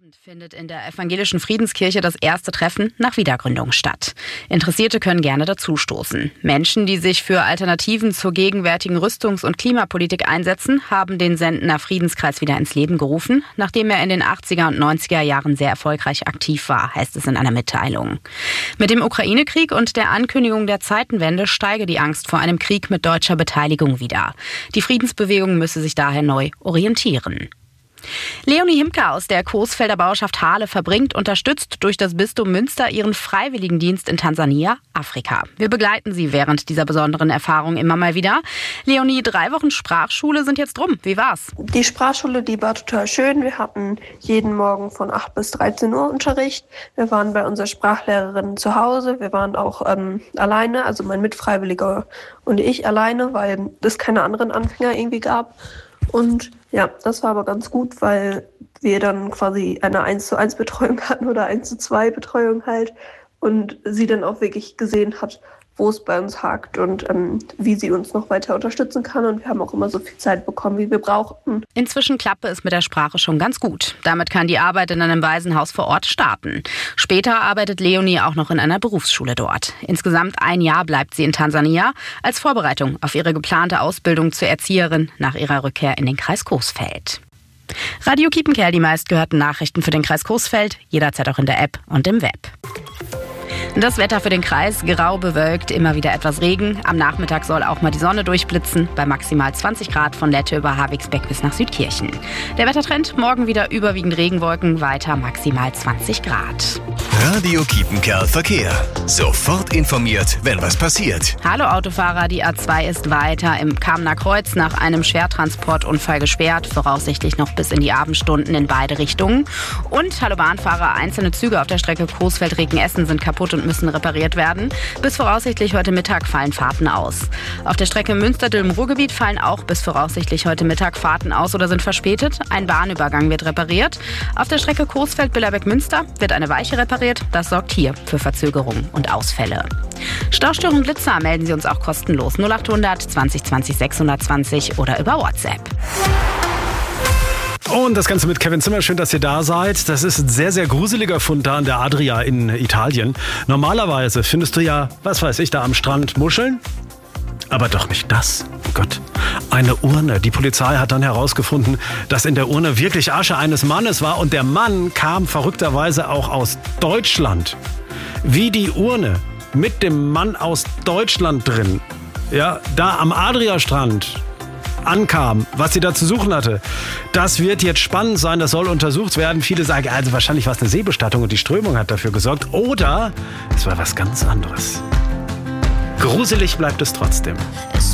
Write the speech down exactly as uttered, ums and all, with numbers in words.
Abend findet in der Evangelischen Friedenskirche das erste Treffen nach Wiedergründung statt. Interessierte können gerne dazustoßen. Menschen, die sich für Alternativen zur gegenwärtigen Rüstungs- und Klimapolitik einsetzen, haben den Sendener Friedenskreis wieder ins Leben gerufen, nachdem er in den achtziger und neunziger Jahren sehr erfolgreich aktiv war, heißt es in einer Mitteilung. Mit dem Ukraine-Krieg und der Ankündigung der Zeitenwende steige die Angst vor einem Krieg mit deutscher Beteiligung wieder. Die Friedensbewegung müsse sich daher neu orientieren. Leonie Himka aus der Coesfelder Bauerschaft Hahle verbringt, unterstützt durch das Bistum Münster, ihren Freiwilligendienst in Tansania, Afrika. Wir begleiten sie während dieser besonderen Erfahrung immer mal wieder. Leonie, drei Wochen Sprachschule sind jetzt rum. Wie war's? Die Sprachschule, die war total schön. Wir hatten jeden Morgen von acht bis dreizehn Uhr Unterricht. Wir waren bei unserer Sprachlehrerin zu Hause. Wir waren auch ähm, alleine, also mein Mitfreiwilliger und ich alleine, weil es keine anderen Anfänger irgendwie gab. Und ja, das war aber ganz gut, weil wir dann quasi eine eins zu eins Betreuung hatten oder eins zu zwei Betreuung halt und sie dann auch wirklich gesehen hat, wo es bei uns hakt und ähm, wie sie uns noch weiter unterstützen kann. Und wir haben auch immer so viel Zeit bekommen, wie wir brauchten. Inzwischen klappe es mit der Sprache schon ganz gut. Damit kann die Arbeit in einem Waisenhaus vor Ort starten. Später arbeitet Leonie auch noch in einer Berufsschule dort. Insgesamt ein Jahr bleibt sie in Tansania als Vorbereitung auf ihre geplante Ausbildung zur Erzieherin nach ihrer Rückkehr in den Kreis Coesfeld. Radio Kiepenkerl, die meistgehörten Nachrichten für den Kreis Coesfeld, jederzeit auch in der App und im Web. Das Wetter für den Kreis, grau bewölkt, immer wieder etwas Regen. Am Nachmittag soll auch mal die Sonne durchblitzen, bei maximal zwanzig Grad von Lette über Havigsbeck bis nach Südkirchen. Der Wettertrend, morgen wieder überwiegend Regenwolken, weiter maximal zwanzig Grad. Radio Kiepenkerl Verkehr. Sofort informiert, wenn was passiert. Hallo Autofahrer, die A zwei ist weiter im Kamener Kreuz nach einem Schwertransportunfall gesperrt, voraussichtlich noch bis in die Abendstunden in beide Richtungen. Und hallo Bahnfahrer, einzelne Züge auf der Strecke Coesfeld-Recken-Essen sind kaputt und müssen repariert werden. Bis voraussichtlich heute Mittag fallen Fahrten aus. Auf der Strecke Münster-Dülmen-Ruhrgebiet fallen auch bis voraussichtlich heute Mittag Fahrten aus oder sind verspätet. Ein Bahnübergang wird repariert. Auf der Strecke Coesfeld-Billerbeck-Münster wird eine Weiche repariert. Das sorgt hier für Verzögerungen und Ausfälle. Staustörung Blitzer melden Sie uns auch kostenlos null achthundert zwanzig zwanzig sechshundertzwanzig oder über WhatsApp. Und das Ganze mit Kevin Zimmer. Schön, dass ihr da seid. Das ist ein sehr, sehr gruseliger Fund da an der Adria in Italien. Normalerweise findest du ja, was weiß ich, da am Strand Muscheln. Aber doch nicht das. Oh Gott. Eine Urne. Die Polizei hat dann herausgefunden, dass in der Urne wirklich Asche eines Mannes war. Und der Mann kam verrückterweise auch aus Deutschland. Wie die Urne mit dem Mann aus Deutschland drin, ja, da am Adria-Strand ankam, was sie da zu suchen hatte. Das wird jetzt spannend sein, das soll untersucht werden. Viele sagen, also wahrscheinlich war es eine Seebestattung und die Strömung hat dafür gesorgt. Oder es war was ganz anderes. Gruselig bleibt es trotzdem.